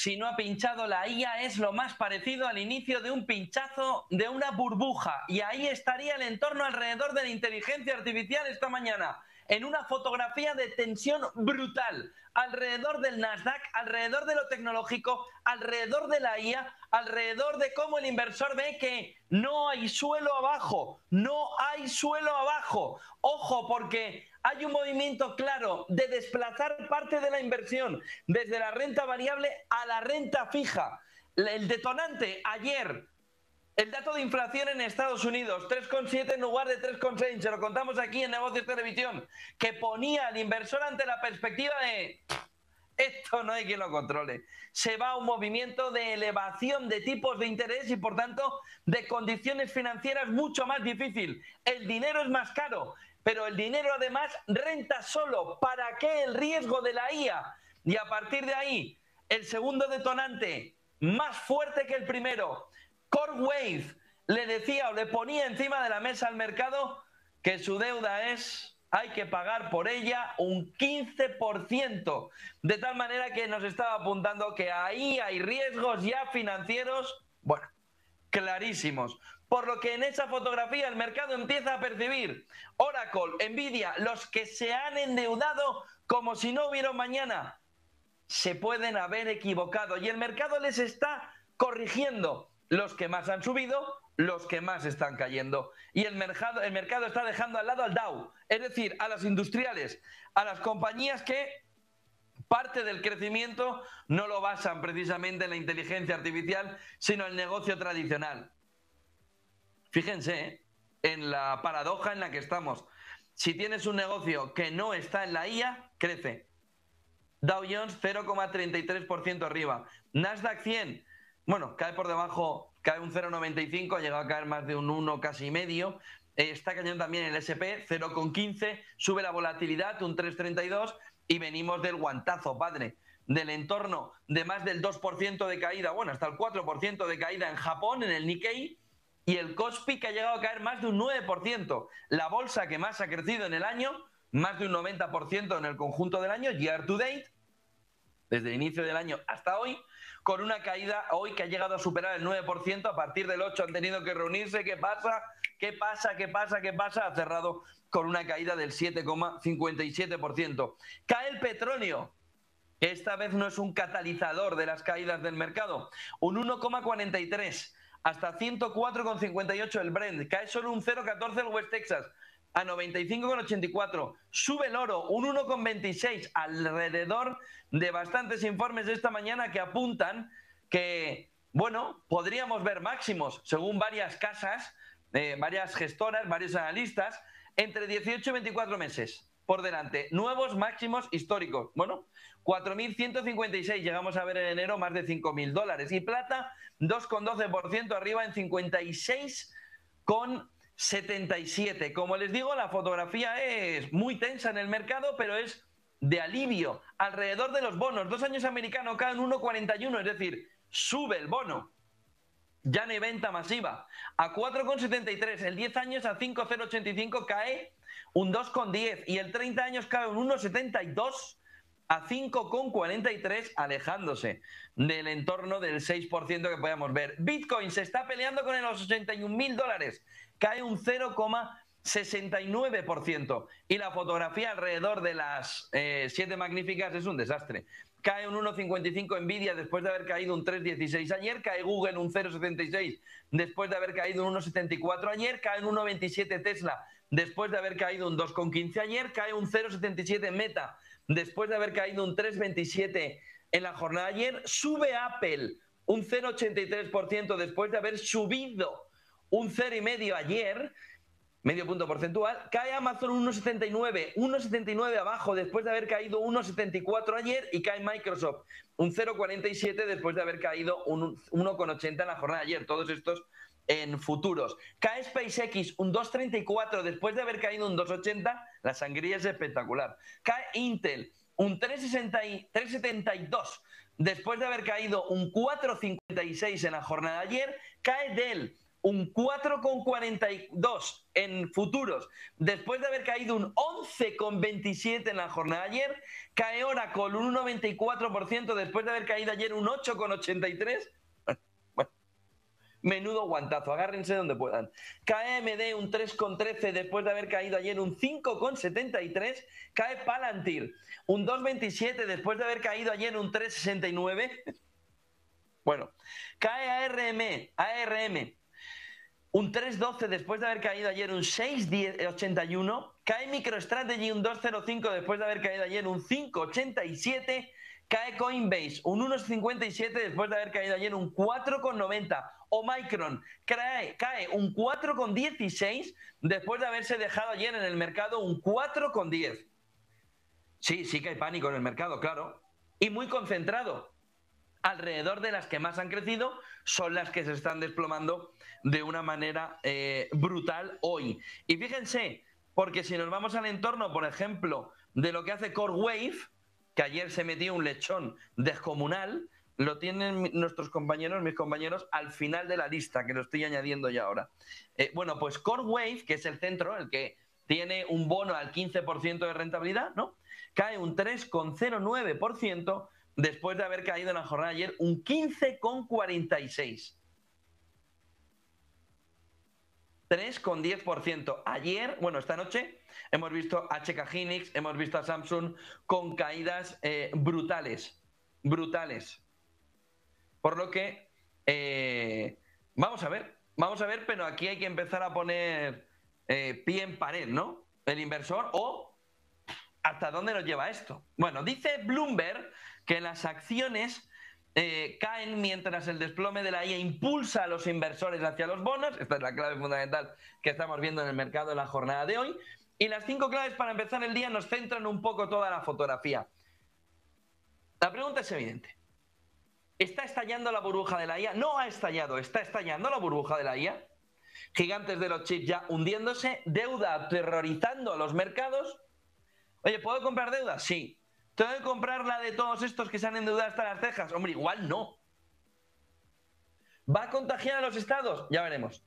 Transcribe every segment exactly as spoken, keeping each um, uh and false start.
si no ha pinchado, la I A es lo más parecido al inicio de un pinchazo de una burbuja. Y ahí estaría el entorno alrededor de la inteligencia artificial esta mañana, en una fotografía de tensión brutal, alrededor del Nasdaq, alrededor de lo tecnológico, alrededor de la I A, alrededor de cómo el inversor ve que no hay suelo abajo, no hay suelo abajo. Ojo, porque hay un movimiento claro de desplazar parte de la inversión desde la renta variable a la renta fija. El detonante ayer, el dato de inflación en Estados Unidos, tres coma siete en lugar de tres coma seis, se lo contamos aquí en Negocios Televisión, que ponía al inversor ante la perspectiva de esto no hay quien lo controle. Se va a un movimiento de elevación de tipos de interés y, por tanto, de condiciones financieras mucho más difícil. El dinero es más caro, pero el dinero además renta solo. ¿Para qué el riesgo de la I A? Y a partir de ahí, el segundo detonante, más fuerte que el primero, CoreWeave le decía o le ponía encima de la mesa al mercado que su deuda es, hay que pagar por ella un quince por ciento. De tal manera que nos estaba apuntando que ahí hay riesgos ya financieros, bueno, clarísimos. Por lo que en esa fotografía el mercado empieza a percibir Oracle, Nvidia, los que se han endeudado como si no hubiera un mañana, se pueden haber equivocado y el mercado les está corrigiendo. Los que más han subido, los que más están cayendo. Y el mercado, el mercado está dejando al lado al Dow, es decir, a las industriales, a las compañías que parte del crecimiento no lo basan precisamente en la inteligencia artificial, sino en el negocio tradicional. Fíjense, ¿eh?, en la paradoja en la que estamos. Si tienes un negocio que no está en la I A, crece. Dow Jones cero coma treinta y tres por ciento arriba. Nasdaq cien, bueno, cae por debajo, cae un cero coma noventa y cinco, ha llegado a caer más de un uno casi medio. Eh, está cayendo también el ese pe, cero coma quince, sube la volatilidad, un tres coma treinta y dos, y venimos del guantazo, padre, del entorno de más del dos por ciento de caída, bueno, hasta el cuatro por ciento de caída en Japón, en el Nikkei, y el Kospi que ha llegado a caer más de un nueve por ciento. La bolsa que más ha crecido en el año, más de un noventa por ciento en el conjunto del año, year to date, desde el inicio del año hasta hoy, con una caída hoy que ha llegado a superar el nueve por ciento, a partir del ocho han tenido que reunirse. ¿Qué pasa? ¿Qué pasa? ¿Qué pasa? ¿Qué pasa? Ha cerrado con una caída del siete coma cincuenta y siete por ciento. Cae el petróleo, que esta vez no es un catalizador de las caídas del mercado, un uno coma cuarenta y tres, hasta ciento cuatro coma cincuenta y ocho el Brent, cae solo un cero coma catorce el West Texas, a noventa y cinco coma ochenta y cuatro, sube el oro un uno coma veintiséis, alrededor de bastantes informes de esta mañana que apuntan que, bueno, podríamos ver máximos, según varias casas, eh, varias gestoras, varios analistas, entre dieciocho y veinticuatro meses por delante, nuevos máximos históricos. Bueno, cuatro mil ciento cincuenta y seis, llegamos a ver en enero más de cinco mil dólares, y plata dos coma doce por ciento arriba en cincuenta y seis coma setenta y siete. Como les digo, la fotografía es muy tensa en el mercado, pero es de alivio. Alrededor de los bonos, dos años americanos caen uno coma cuarenta y uno, es decir, sube el bono. Ya no hay venta masiva. A cuatro coma setenta y tres, el diez años a cinco coma cero ochenta y cinco cae un dos coma diez y el treinta años cae un uno coma setenta y dos a cinco coma cuarenta y tres, alejándose del entorno del seis por ciento que podemos ver. Bitcoin se está peleando con los ochenta y un mil dólares, cae un cero coma sesenta y nueve por ciento, y la fotografía alrededor de las eh, siete magníficas es un desastre. Cae un uno coma cincuenta y cinco Nvidia después de haber caído un tres coma dieciséis ayer, cae Google un cero coma setenta y seis después de haber caído un uno coma setenta y cuatro ayer, cae un uno coma veintisiete Tesla después de haber caído un dos coma quince ayer, cae un cero coma setenta y siete Meta después de haber caído un tres coma veintisiete en la jornada de ayer, sube Apple un cero coma ochenta y tres por ciento después de haber subido un cero coma cinco ayer, medio punto porcentual, cae Amazon un uno coma setenta y nueve, uno coma setenta y nueve abajo después de haber caído uno coma setenta y cuatro ayer, y cae Microsoft un cero coma cuarenta y siete después de haber caído un uno coma ochenta en la jornada de ayer, todos estos en futuros. Cae SpaceX un dos coma treinta y cuatro después de haber caído un dos coma ochenta, la sangría es espectacular. Cae Intel un tres coma setenta y dos después de haber caído un cuatro coma cincuenta y seis en la jornada de ayer, cae Dell un cuatro coma cuarenta y dos en futuros después de haber caído un once coma veintisiete en la jornada de ayer, Cae Oracle un uno coma noventa y cuatro por ciento después de haber caído ayer un ocho coma ochenta y tres por ciento. Menudo guantazo, agárrense donde puedan. Cae A M D un tres coma trece por ciento después de haber caído ayer un cinco coma setenta y tres por ciento. Cae Palantir un dos coma veintisiete por ciento después de haber caído ayer un tres coma sesenta y nueve por ciento. Bueno, cae A R M, A R M un tres coma doce por ciento después de haber caído ayer un seis coma ochenta y uno por ciento. Cae MicroStrategy un dos coma cero cinco por ciento después de haber caído ayer un cinco coma ochenta y siete por ciento. Cae Coinbase un uno coma cincuenta y siete por ciento después de haber caído ayer un cuatro coma noventa por ciento. Omicron cae, cae un cuatro coma dieciséis por ciento después de haberse dejado ayer en el mercado un cuatro coma diez por ciento. Sí, sí que hay pánico en el mercado, claro. Y muy concentrado. Alrededor de las que más han crecido son las que se están desplomando de una manera eh, brutal hoy. Y fíjense, porque si nos vamos al entorno, por ejemplo, de lo que hace CoreWave, que ayer se metió un lechón descomunal, lo tienen nuestros compañeros, mis compañeros, al final de la lista, que lo estoy añadiendo ya ahora. Eh, bueno, pues CoreWave, que es el centro, el que tiene un bono al quince por ciento de rentabilidad, ¿no? Cae un tres coma cero nueve por ciento después de haber caído en la jornada de ayer un quince coma cuarenta y seis por ciento. tres coma diez por ciento. Ayer, bueno, esta noche, hemos visto a H K Hynix, hemos visto a Samsung con caídas eh, brutales, brutales. Por lo que, eh, vamos a ver, vamos a ver, pero aquí hay que empezar a poner eh, pie en pared, ¿no? El inversor o hasta dónde nos lleva esto. Bueno, dice Bloomberg que las acciones eh, caen mientras el desplome de la I A impulsa a los inversores hacia los bonos. Esta es la clave fundamental que estamos viendo en el mercado en la jornada de hoy. Y las cinco claves para empezar el día nos centran un poco toda la fotografía. La pregunta es evidente. ¿Está estallando la burbuja de la I A? No ha estallado, está estallando la burbuja de la I A. Gigantes de los chips ya hundiéndose, deuda aterrorizando a los mercados. Oye, ¿puedo comprar deuda? Sí. ¿Tengo que comprar la de todos estos que se han endeudado hasta las cejas? Hombre, igual no. ¿Va a contagiar a los estados? Ya veremos.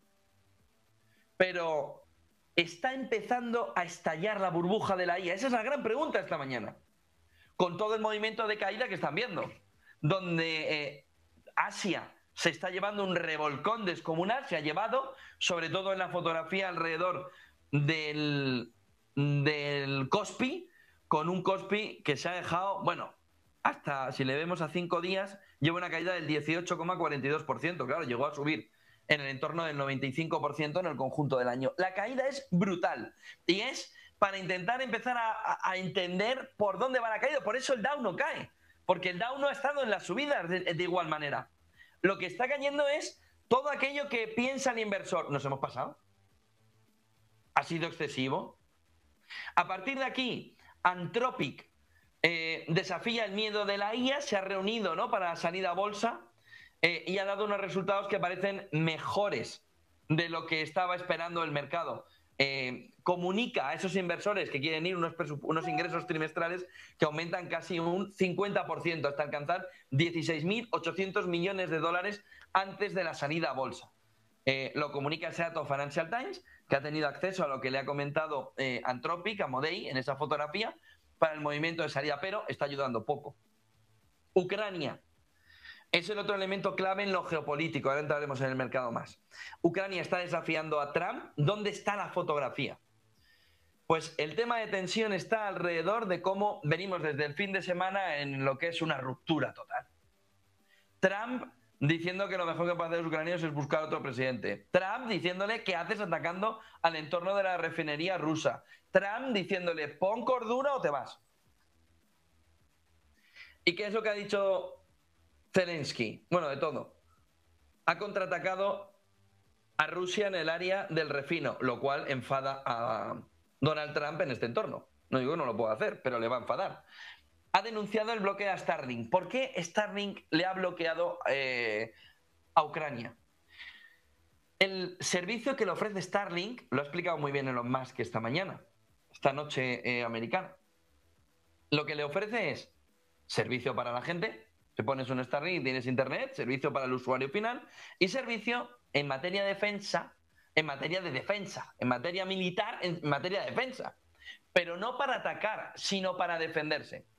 Pero ¿está empezando a estallar la burbuja de la I A? Esa es la gran pregunta esta mañana. Con todo el movimiento de caída que están viendo. Donde eh, Asia se está llevando un revolcón descomunal, se ha llevado, sobre todo en la fotografía alrededor del, del Kospi, con un Kospi que se ha dejado, bueno, hasta si le vemos a cinco días, lleva una caída del dieciocho coma cuarenta y dos por ciento, claro, llegó a subir en el entorno del noventa y cinco por ciento en el conjunto del año. La caída es brutal y es para intentar empezar a, a, a entender por dónde va la caída, por eso el Dow no cae. Porque el Dow no ha estado en las subidas de, de igual manera. Lo que está cayendo es todo aquello que piensa el inversor. ¿Nos hemos pasado? ¿Ha sido excesivo? A partir de aquí, Anthropic eh, desafía el miedo de la I A, se ha reunido, ¿no?, para la salida a bolsa eh, y ha dado unos resultados que parecen mejores de lo que estaba esperando el mercado. Eh, comunica a esos inversores que quieren ir unos, unos ingresos trimestrales que aumentan casi un cincuenta por ciento hasta alcanzar dieciséis mil ochocientos millones de dólares antes de la salida a bolsa. Eh, lo comunica el Seattle Financial Times, que ha tenido acceso a lo que le ha comentado eh, Anthropic, a Modei, en esa fotografía, para el movimiento de salida, pero está ayudando poco. Ucrania. Es el otro elemento clave en lo geopolítico. Ahora entraremos en el mercado más. Ucrania está desafiando a Trump. ¿Dónde está la fotografía? Pues el tema de tensión está alrededor de cómo venimos desde el fin de semana en lo que es una ruptura total. Trump diciendo que lo mejor que puede hacer los ucranianos es buscar otro presidente. Trump diciéndole ¿qué haces atacando al entorno de la refinería rusa? Trump diciéndole pon cordura o te vas. ¿Y qué es lo que ha dicho Zelensky? Bueno, de todo. Ha contraatacado a Rusia en el área del refino, lo cual enfada a Donald Trump en este entorno. No digo que no lo pueda hacer, pero le va a enfadar. Ha denunciado el bloqueo a Starlink. ¿Por qué Starlink le ha bloqueado eh, a Ucrania? El servicio que le ofrece Starlink, lo ha explicado muy bien Elon Musk esta mañana, esta noche eh, americana. Lo que le ofrece es servicio para la gente. Te pones un Starlink y tienes internet, servicio para el usuario final y servicio en materia de defensa, en materia de defensa, en materia militar, en materia de defensa. Pero no para atacar, sino para defenderse.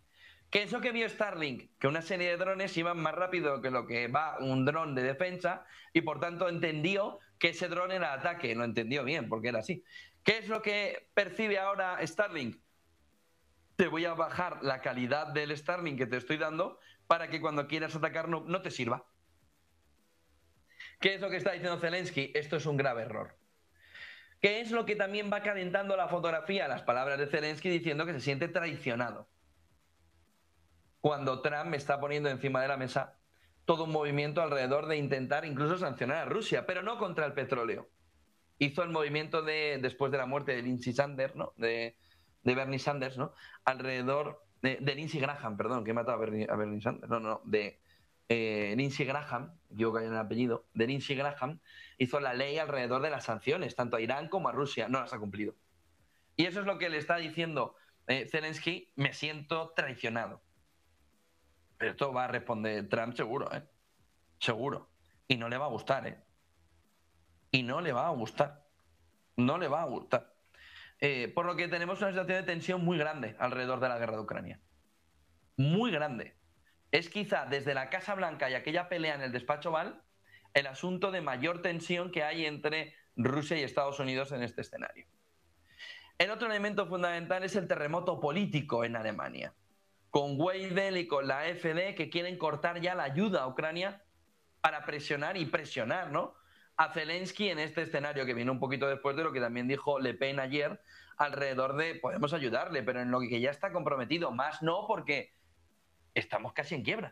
¿Qué es lo que vio Starlink? Que una serie de drones iban más rápido que lo que va un dron de defensa y por tanto entendió que ese dron era ataque. Lo entendió bien porque era así. ¿Qué es lo que percibe ahora Starlink? Te voy a bajar la calidad del Starlink que te estoy dando para que cuando quieras atacar no, no te sirva. ¿Qué es lo que está diciendo Zelensky? Esto es un grave error. ¿Qué es lo que también va calentando la fotografía? Las palabras de Zelensky diciendo que se siente traicionado. Cuando Trump está poniendo encima de la mesa todo un movimiento alrededor de intentar incluso sancionar a Rusia, pero no contra el petróleo. Hizo el movimiento de después de la muerte de Lindsey Sanders, ¿no? De, de Bernie Sanders, ¿no? Alrededor de, de Lindsey Graham, perdón, que he matado a Bernie, a Bernie Sanders. No, no, no, de eh, Lindsey Graham, yo que hay en el apellido, de Lindsey Graham, hizo la ley alrededor de las sanciones, tanto a Irán como a Rusia. No las ha cumplido. Y eso es lo que le está diciendo eh, Zelensky, me siento traicionado. Pero esto va a responder Trump seguro, ¿eh? Seguro. Y no le va a gustar, ¿eh? Y no le va a gustar. No le va a gustar. Eh, por lo que tenemos una situación de tensión muy grande alrededor de la guerra de Ucrania. Muy grande. Es quizá desde la Casa Blanca y aquella pelea en el despacho Oval el asunto de mayor tensión que hay entre Rusia y Estados Unidos en este escenario. El otro elemento fundamental es el terremoto político en Alemania, con Weidel y con la A F D que quieren cortar ya la ayuda a Ucrania para presionar y presionar, ¿no?, a Zelensky en este escenario que viene un poquito después de lo que también dijo Le Pen ayer alrededor de podemos ayudarle, pero en lo que ya está comprometido, más no porque estamos casi en quiebra.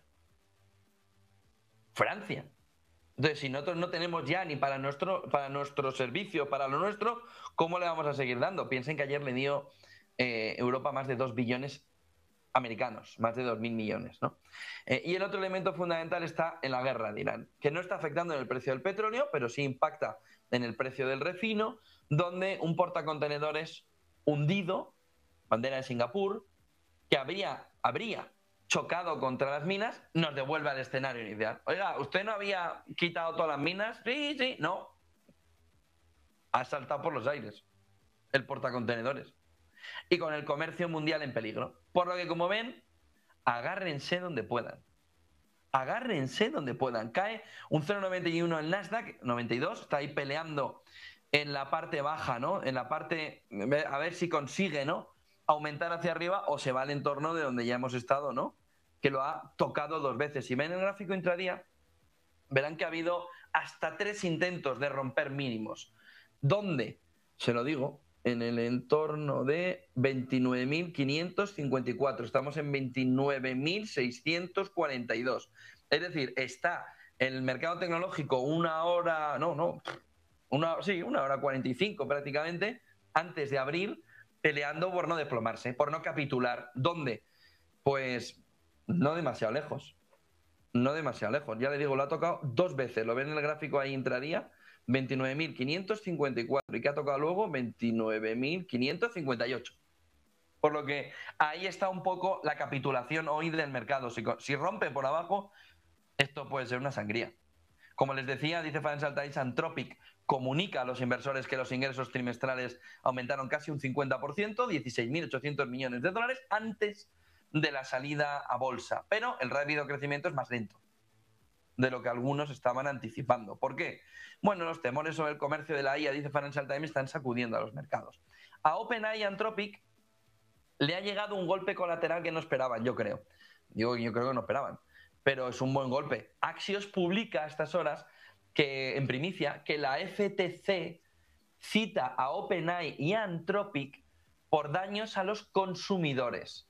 Francia. Entonces, si nosotros no tenemos ya ni para nuestro, para nuestro servicio, para lo nuestro, ¿cómo le vamos a seguir dando? Piensen que ayer le dio eh, Europa más de dos billones americanos, más de dos mil millones, ¿no? Eh, y el otro elemento fundamental está en la guerra de Irán, que no está afectando en el precio del petróleo, pero sí impacta en el precio del refino, donde un portacontenedores hundido, bandera de Singapur, que habría, habría chocado contra las minas, nos devuelve al escenario inicial. Oiga, ¿usted no había quitado todas las minas? Sí, sí, no. Ha saltado por los aires el portacontenedores. Y con el comercio mundial en peligro. Por lo que, como ven, agárrense donde puedan. Agárrense donde puedan. Cae un cero coma noventa y uno el Nasdaq, noventa y dos, está ahí peleando en la parte baja, ¿no? En la parte, a ver si consigue, ¿no?, aumentar hacia arriba o se va al entorno de donde ya hemos estado, ¿no?, que lo ha tocado dos veces. Si ven el gráfico intradía, verán que ha habido hasta tres intentos de romper mínimos. ¿Dónde? Se lo digo, en el entorno de veintinueve mil quinientos cincuenta y cuatro. Estamos en veintinueve mil seiscientos cuarenta y dos. Es decir, está el mercado tecnológico una hora, no, no, una, sí, una hora cuarenta y cinco prácticamente, antes de abrir, peleando por no desplomarse, por no capitular. ¿Dónde? Pues no demasiado lejos. No demasiado lejos. Ya le digo, lo ha tocado dos veces. Lo ven en el gráfico ahí intradía, veintinueve mil quinientos cincuenta y cuatro, y que ha tocado luego veintinueve mil quinientos cincuenta y ocho. Por lo que ahí está un poco la capitulación hoy del mercado. Si, si rompe por abajo, esto puede ser una sangría. Como les decía, dice Financial Times, Anthropic comunica a los inversores que los ingresos trimestrales aumentaron casi un cincuenta por ciento, dieciséis mil ochocientos millones de dólares antes de la salida a bolsa. Pero el rápido crecimiento es más lento de lo que algunos estaban anticipando. ¿Por qué? Bueno, los temores sobre el comercio de la I A, dice Financial Times, están sacudiendo a los mercados. A OpenAI y Anthropic le ha llegado un golpe colateral que no esperaban, yo creo. Yo, yo creo que no esperaban, pero es un buen golpe. Axios publica a estas horas, que en primicia, que la F T C cita a OpenAI y a Anthropic por daños a los consumidores.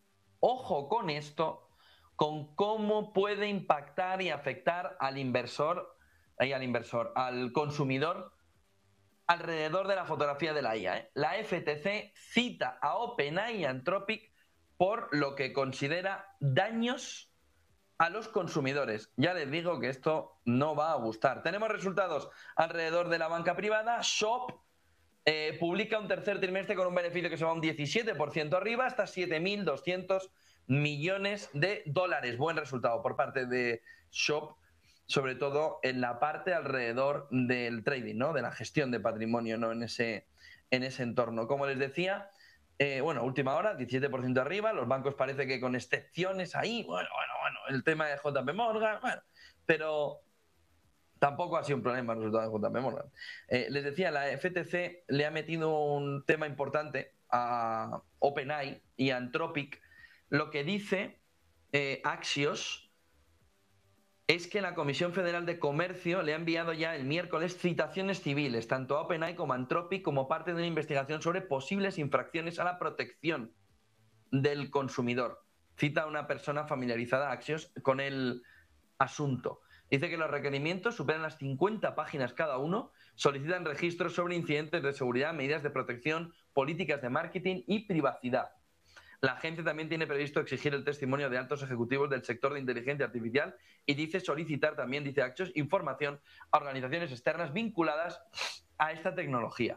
Ojo con esto, con cómo puede impactar y afectar al inversor, y al inversor, al consumidor alrededor de la fotografía de la I A. ¿eh? La F T C cita a OpenAI y Anthropic por lo que considera daños a los consumidores. Ya les digo que esto no va a gustar. Tenemos resultados alrededor de la banca privada. Shop eh, publica un tercer trimestre con un beneficio que se va un diecisiete por ciento arriba, hasta siete mil doscientos millones de dólares. Buen resultado por parte de Shop, sobre todo en la parte alrededor del trading, ¿no?, de la gestión de patrimonio, ¿no?, en ese, en ese entorno. Como les decía, Eh, bueno, última hora, diecisiete por ciento arriba. Los bancos parece que con excepciones ahí, bueno, bueno, bueno, el tema de J P Morgan, bueno, pero tampoco ha sido un problema el resultado de J P Morgan. Eh, les decía, la F T C le ha metido un tema importante a OpenAI y a Anthropic. Lo que dice eh, Axios es que la Comisión Federal de Comercio le ha enviado ya el miércoles citaciones civiles, tanto a OpenAI como a Anthropic, como parte de una investigación sobre posibles infracciones a la protección del consumidor. Cita a una persona familiarizada, Axios, con el asunto. Dice que los requerimientos superan las cincuenta páginas cada uno, solicitan registros sobre incidentes de seguridad, medidas de protección, políticas de marketing y privacidad. La agencia también tiene previsto exigir el testimonio de altos ejecutivos del sector de inteligencia artificial y dice solicitar también, dice Axios, información a organizaciones externas vinculadas a esta tecnología.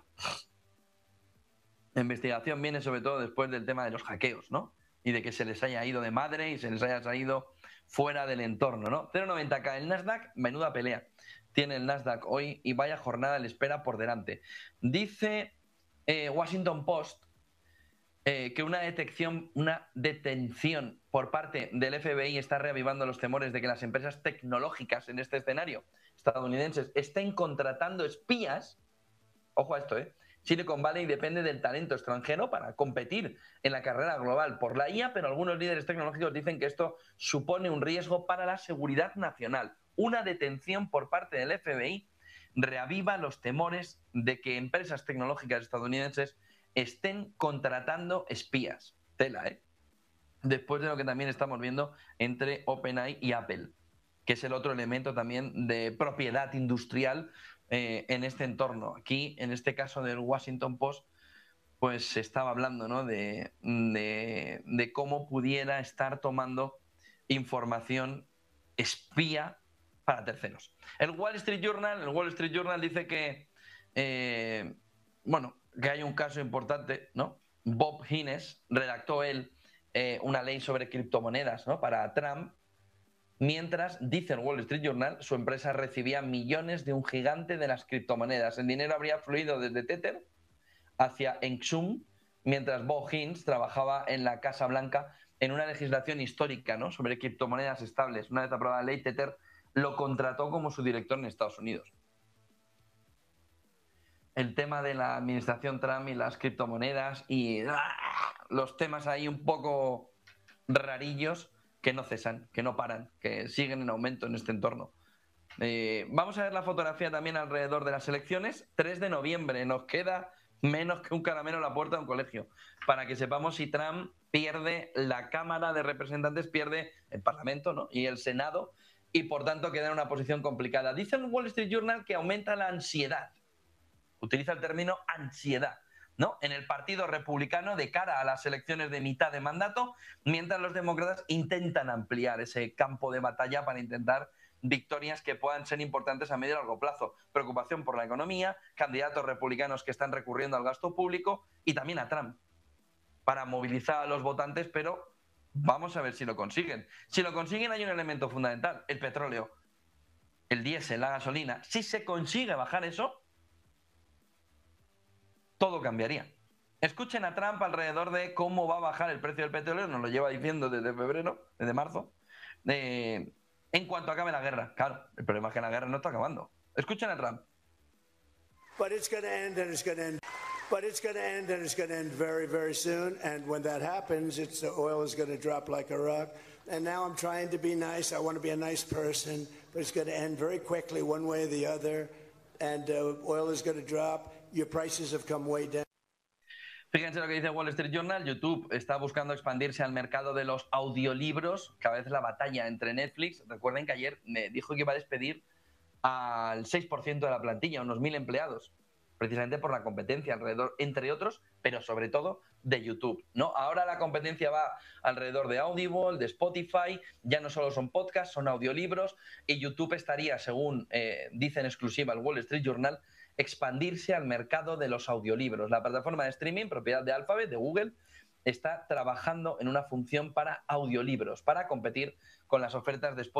La investigación viene sobre todo después del tema de los hackeos, ¿no? Y de que se les haya ido de madre y se les haya salido fuera del entorno, ¿no? cero coma noventa K el Nasdaq, menuda pelea tiene el Nasdaq hoy y vaya jornada le espera por delante. Dice eh, Washington Post eh, que una detección, una detención por parte del F B I está reavivando los temores de que las empresas tecnológicas en este escenario estadounidenses estén contratando espías. Ojo a esto, ¿eh? Silicon Valley depende del talento extranjero para competir en la carrera global por la I A, pero algunos líderes tecnológicos dicen que esto supone un riesgo para la seguridad nacional. Una detención por parte del F B I reaviva los temores de que empresas tecnológicas estadounidenses estén contratando espías. Tela, ¿eh? Después de lo que también estamos viendo entre OpenAI y Apple, que es el otro elemento también de propiedad industrial eh, en este entorno. Aquí, en este caso del Washington Post, pues se estaba hablando, ¿no? de, de, de cómo pudiera estar tomando información espía para terceros. El Wall Street Journal, el Wall Street Journal dice que, eh, bueno, que hay un caso importante, ¿no? Bob Hines redactó él eh, una ley sobre criptomonedas, ¿no? Para Trump. Mientras, dice el Wall Street Journal, su empresa recibía millones de un gigante de las criptomonedas. El dinero habría fluido desde Tether hacia Exum, mientras Bob Hines trabajaba en la Casa Blanca en una legislación histórica, ¿no? sobre criptomonedas estables. Una vez aprobada la ley, Tether lo contrató como su director en Estados Unidos. El tema de la administración Trump y las criptomonedas y ¡ah! los temas ahí un poco rarillos que no cesan, que no paran, que siguen en aumento en este entorno. Eh, vamos a ver la fotografía también alrededor de las elecciones. tres de noviembre, nos queda menos que un caramelo a la puerta de un colegio, para que sepamos si Trump pierde la Cámara de Representantes, pierde el Parlamento, ¿no? y el Senado, y por tanto queda en una posición complicada. Dice el Wall Street Journal que aumenta la ansiedad. Utiliza el término ansiedad, ¿no? en el Partido Republicano de cara a las elecciones de mitad de mandato, mientras los demócratas intentan ampliar ese campo de batalla para intentar victorias que puedan ser importantes a medio y largo plazo. Preocupación por la economía, candidatos republicanos que están recurriendo al gasto público y también a Trump para movilizar a los votantes, pero vamos a ver si lo consiguen. Si lo consiguen hay un elemento fundamental, el petróleo, el diésel, la gasolina. Si se consigue bajar eso, todo cambiaría. Escuchen a Trump alrededor de cómo va a bajar el precio del petróleo, nos lo lleva diciendo desde febrero, desde marzo, eh, en cuanto acabe la guerra. Claro, el problema es que la guerra no está acabando. Escuchen a Trump. But it's going to end and it's going to end. But it's going to end and it's going to end very, very soon. And when that happens, it's the oil is going to drop like a rock. And now I'm trying to be nice. I want to be a nice person, but it's going to end very quickly, one way or the other. And uh, oil is going to drop. Your prices have come way down. Fíjense lo que dice Wall Street Journal. YouTube está buscando expandirse al mercado de los audiolibros. Cada vez la batalla entre Netflix. Recuerden que ayer me dijo que iba a despedir al seis por ciento de la plantilla, unos mil empleados, precisamente por la competencia alrededor, entre otros, pero sobre todo de YouTube, ¿no? Ahora la competencia va alrededor de Audible, de Spotify, ya no solo son podcasts, son audiolibros, y YouTube estaría, según eh, dice en exclusiva el Wall Street Journal, expandirse al mercado de los audiolibros. La plataforma de streaming, propiedad de Alphabet, de Google, está trabajando en una función para audiolibros, para competir con las ofertas de Spotify